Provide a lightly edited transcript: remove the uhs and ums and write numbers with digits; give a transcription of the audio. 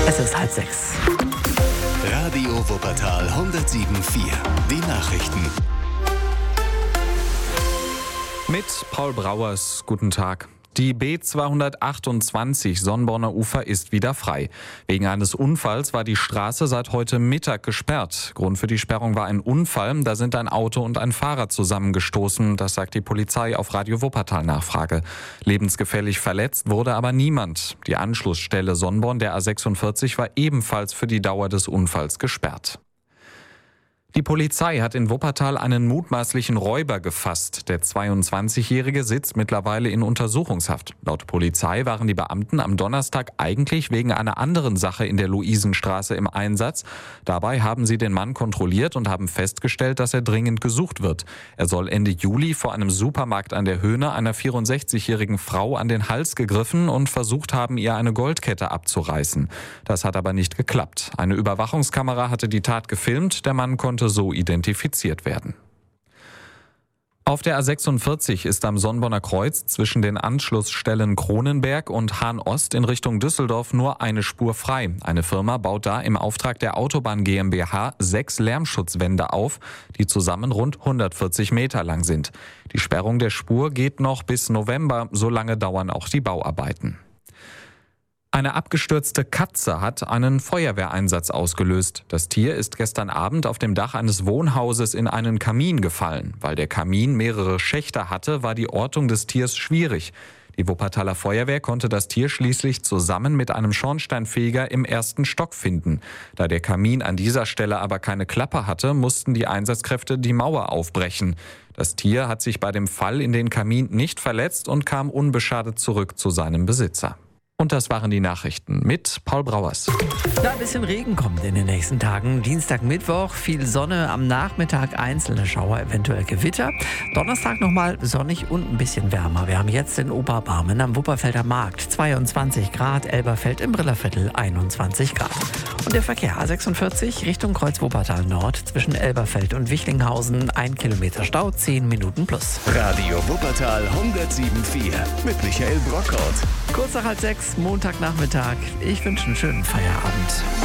Es ist 5:30. Radio Wuppertal 107.4. Die Nachrichten. Mit Paul Brauers, guten Tag. Die B228 Sonnborner Ufer ist wieder frei. Wegen eines Unfalls war die Straße seit heute Mittag gesperrt. Grund für die Sperrung war ein Unfall. Da sind ein Auto und ein Fahrer zusammengestoßen. Das sagt die Polizei auf Radio Wuppertal Nachfrage. Lebensgefährlich verletzt wurde aber niemand. Die Anschlussstelle Sonnborn der A46 war ebenfalls für die Dauer des Unfalls gesperrt. Die Polizei hat in Wuppertal einen mutmaßlichen Räuber gefasst. Der 22-Jährige sitzt mittlerweile in Untersuchungshaft. Laut Polizei waren die Beamten am Donnerstag eigentlich wegen einer anderen Sache in der Luisenstraße im Einsatz. Dabei haben sie den Mann kontrolliert und haben festgestellt, dass er dringend gesucht wird. Er soll Ende Juli vor einem Supermarkt an der Höhne einer 64-jährigen Frau an den Hals gegriffen und versucht haben, ihr eine Goldkette abzureißen. Das hat aber nicht geklappt. Eine Überwachungskamera hatte die Tat gefilmt. Der Mann konnte so identifiziert werden. Auf der A46 ist am Sonnborner Kreuz zwischen den Anschlussstellen Kronenberg und Hahn-Ost in Richtung Düsseldorf nur eine Spur frei. Eine Firma baut da im Auftrag der Autobahn GmbH 6 Lärmschutzwände auf, die zusammen rund 140 Meter lang sind. Die Sperrung der Spur geht noch bis November, so lange dauern auch die Bauarbeiten. Eine abgestürzte Katze hat einen Feuerwehreinsatz ausgelöst. Das Tier ist gestern Abend auf dem Dach eines Wohnhauses in einen Kamin gefallen. Weil der Kamin mehrere Schächte hatte, war die Ortung des Tiers schwierig. Die Wuppertaler Feuerwehr konnte das Tier schließlich zusammen mit einem Schornsteinfeger im ersten Stock finden. Da der Kamin an dieser Stelle aber keine Klappe hatte, mussten die Einsatzkräfte die Mauer aufbrechen. Das Tier hat sich bei dem Fall in den Kamin nicht verletzt und kam unbeschadet zurück zu seinem Besitzer. Und das waren die Nachrichten mit Paul Brauers. Ja, ein bisschen Regen kommt in den nächsten Tagen. Dienstag, Mittwoch, viel Sonne, am Nachmittag einzelne Schauer, eventuell Gewitter. Donnerstag nochmal sonnig und ein bisschen wärmer. Wir haben jetzt in Oberbarmen am Wupperfelder Markt 22 Grad, Elberfeld im Brillerviertel 21 Grad. Und der Verkehr A46 Richtung Kreuz Wuppertal Nord zwischen Elberfeld und Wichlinghausen 1 Kilometer Stau, 10 Minuten plus. Radio Wuppertal 107.4 mit Michael Brockhaut. Kurz nach 5:30, Montagnachmittag. Ich wünsche einen schönen Feierabend.